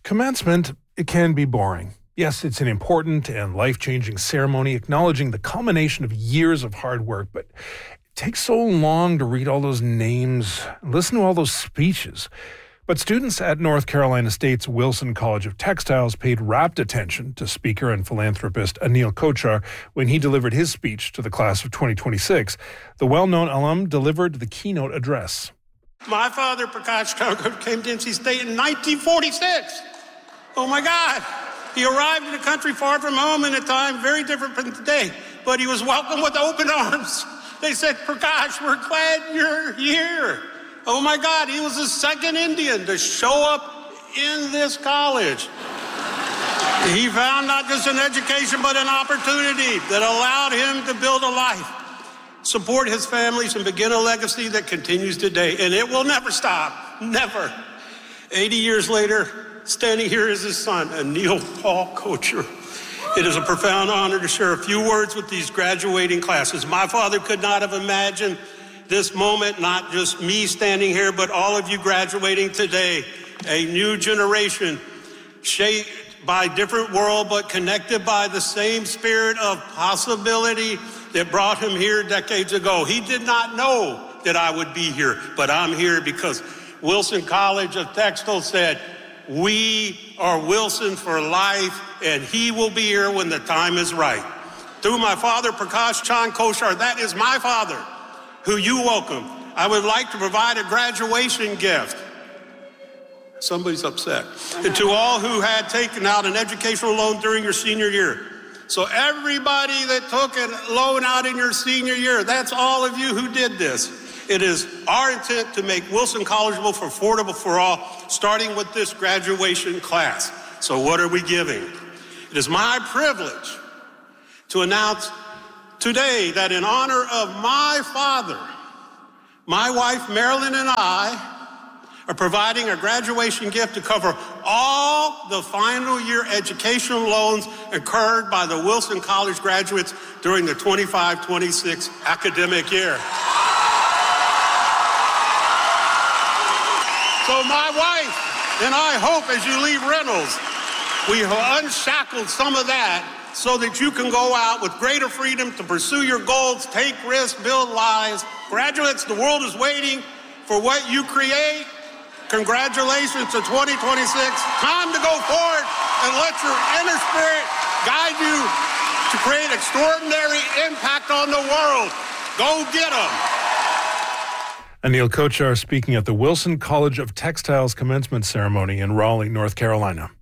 Commencement, it can be boring. Yes, it's an important and life-changing ceremony acknowledging the culmination of years of hard work, but it takes so long to read all those names and listen to all those speeches. But students at North Carolina State's Wilson College of Textiles paid rapt attention to speaker and philanthropist Anil Kochhar when he delivered his speech to the class of 2026. The well-known alum delivered the keynote address. My father, Prakash Kankar, came to NC State in 1946. Oh my God. He arrived in a country far from home in a time very different from today, but he was welcomed with open arms. They said, Prakash, we're glad you're here. Oh my God, he was the second Indian to show up in this college. He found not just an education, but an opportunity that allowed him to build a life, support his families, and begin a legacy that continues today. And it will never stop, never. 80 years later, standing here is his son, Anil Paul Kochhar. It is a profound honor to share a few words with these graduating classes. My father could not have imagined this moment, not just me standing here, but all of you graduating today, a new generation shaped by a different world, but connected by the same spirit of possibility that brought him here decades ago. He did not know that I would be here, but I'm here because Wilson College of Textiles said, we are Wilson for life, and he will be here when the time is right. Through my father, Prakash Chand Kochhar, that is my father, who you welcome. I would like to provide a graduation gift. Somebody's upset. And to all who had taken out an educational loan during your senior year. So everybody that took a loan out in your senior year, that's all of you who did this. It is our intent to make Wilson collegeable for affordable for all, starting with this graduation class. So what are we giving? It is my privilege to announce today that in honor of my father, my wife Marilyn and I are providing a graduation gift to cover all the final year educational loans incurred by the Wilson College graduates during the 25-26 academic year. So my wife and I hope as you leave Reynolds, we have unshackled some of that so that you can go out with greater freedom to pursue your goals, take risks, build lives. Graduates, the world is waiting for what you create. Congratulations to 2026. Time to go forward and let your inner spirit guide you to create extraordinary impact on the world. Go get them. Anil Kochhar speaking at the Wilson College of Textiles commencement ceremony in Raleigh, North Carolina.